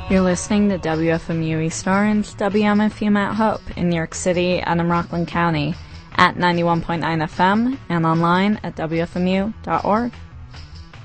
You're listening to WFMU East Orange, WMFU Mount Hope in New York City and in Rockland County at 91.9 FM and online at WFMU.org.